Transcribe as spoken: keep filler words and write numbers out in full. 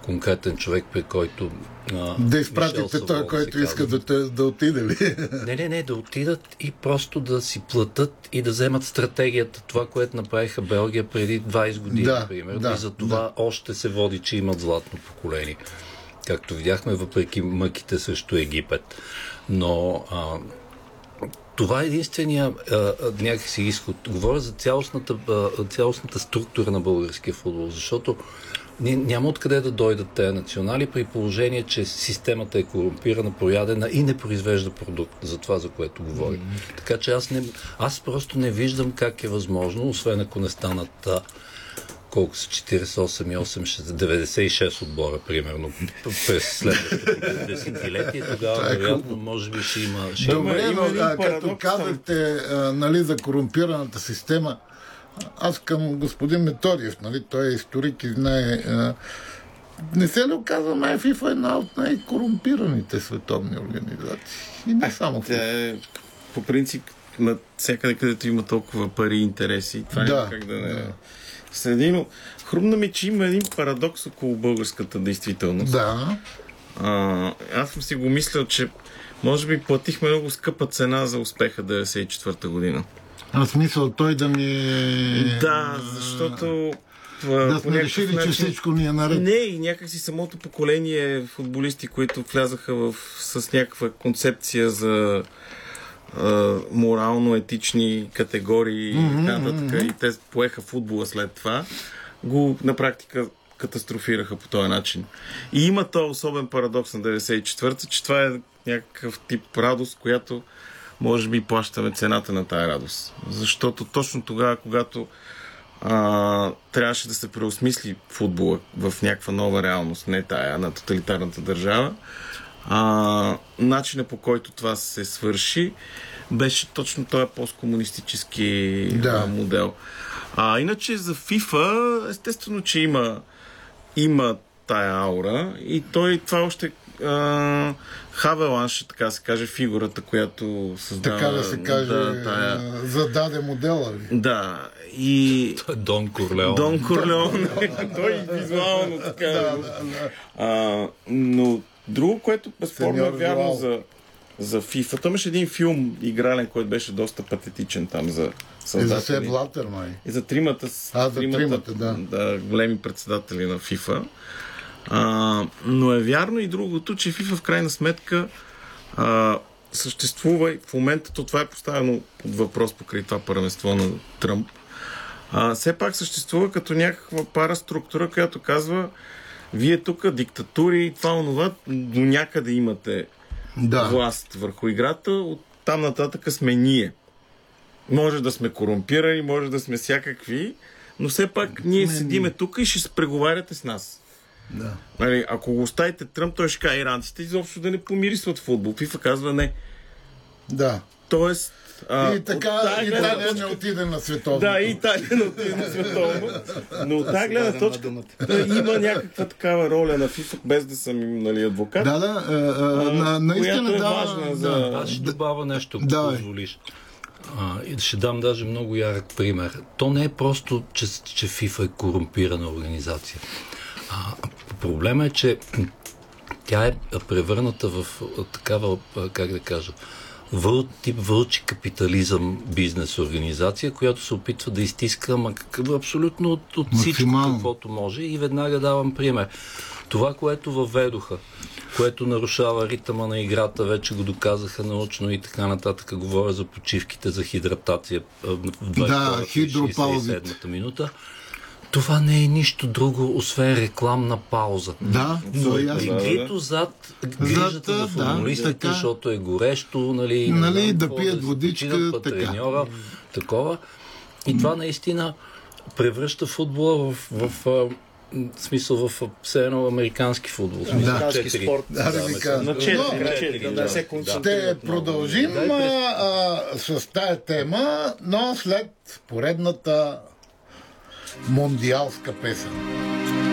конкретен човек, при който а, да изпратите той, който иска да, да отиде ли? Не, не, не, да отидат и просто да си платят и да вземат стратегията. Това, което направиха Белгия преди двайсет години, да, например. Да, и за това да. Още се води, че имат златно поколение. Както видяхме, въпреки мъките срещу Египет. Но а, това е единствения а, някакси изход. Говоря за цялостната, а, цялостната структура на българския футбол, защото няма откъде да дойдат тези национали при положение, че системата е корумпирана, проядена и не произвежда продукт за това, за което говорим. Mm-hmm. Така че аз, не, аз просто не виждам как е възможно, освен ако не станат а, колко са четирийсет и осем и осем, деветдесет и шест отбора, примерно, през следващото десетилетие. Тогава, вероятно, може би ще има... Ще Добре, има, но а, като казахте нали, за корумпираната система, аз към господин Методиев, нали, той е историк и знае... А, не се ли оказва, май ФИФА е една от най-корумпираните световни организации? И не само ФИФА. Е, по принцип, на всякъде, където има толкова пари и интереси, това да, е как да не... Да. Следи, но хрумна ми, че има един парадокс около българската действителност. Да. А, аз съм си го мислял, че може би платихме много скъпа цена за успеха деветдесет и четвърта година. Аз смисъл той да ни е... Да, защото... Да сме решили, начин... че всичко ни е наред. Не, и някакси самото поколение футболисти, които влязаха в... с някаква концепция за uh, морално-етични категории mm-hmm, и така нататък, mm-hmm. и те поеха футбола след това, го на практика катастрофираха по този начин. И има този особен парадокс на деветдесет и четвърта, че това е някакъв тип радост, която може би плащаме цената на тая радост. Защото точно тогава, когато а, трябваше да се преосмисли футбола в някаква нова реалност, не тая на тоталитарната държава, а, начина по който това се свърши беше точно този посткомунистически да. модел. А иначе за FIFA, естествено, че има има тая аура и той това още а, Хавеланш, така се каже, фигурата, която създава... Така да се каже, да, тая... зададе модела ли? Да, и... Той е Дон Корлеон. Дон Корлеон. Той визуално така. да, да, да. А, но друго, което безспорно е вярно за, за FIFA. Там имаше един филм игрален, който беше доста патетичен там за създатели. И за Сеп Блатер, май. И за тримата, а, за тримата, тримата да. Да, големи председатели на FIFA. А, но е вярно и другото, че FIFA в крайна сметка а, съществува и в момента, то това е поставено под въпрос покрай това първенство на Тръмп. А, все пак съществува като някаква параструктура, която казва: вие тук диктатури и това онова, до някъде имате да. власт върху играта, от там нататък сме ние. Може да сме корумпирани, може да сме всякакви, но все пак ние седиме тук и ще се преговаряте с нас. Да. Нали, ако го оставите Тръмп, той ще каже: иранците изобщо да не помирисват футбол. FIFA казва не. Да. Тоест... А, и така Италия не отиде на световно. Да, и Италия не отиде на световно. Но от тази гледна точка има някаква такава роля на FIFA, без да съм, нали, адвокат. Да, да. А, на, наистина е да. важна за... Да, аз ще добавя нещо, ако да. позволиш. А, и ще дам даже много ярък пример. То не е просто, че, че FIFA е корумпирана организация. А, проблема е, че тя е превърната в такава, как да кажа, въл, тип вълчи капитализъм бизнес организация, която се опитва да изтиска ма, абсолютно от, от всичко, каквото може. И веднага давам пример. Това, което въведоха, което нарушава ритъма на играта, вече го доказаха научно и така нататък. Говоря за почивките, за хидратация в двайсет и седмата минута. Това не е нищо друго, освен рекламна пауза. Да, но игрито зад грижата за футболистите, да, защото е горещо, нали, нали да пият водичка, да треньора, такова. И това наистина превръща футбола в, в, в смисъл в все едно американски футбол. Американски спорт. Да, да, на четири. Ще продължим а, а, с тая тема, но след поредната мондиалска песен.